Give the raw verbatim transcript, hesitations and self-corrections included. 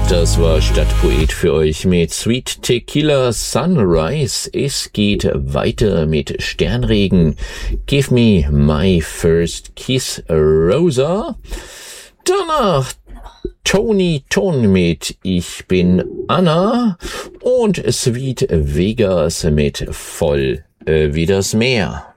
Das war Stadtpoet für euch mit Sweet Tequila Sunrise. Es geht weiter mit Sternregen. Give me my first kiss, Rosa. Danach Tony Ton mit Ich bin Anna und Sweet Vegas mit Voll äh, wie das Meer.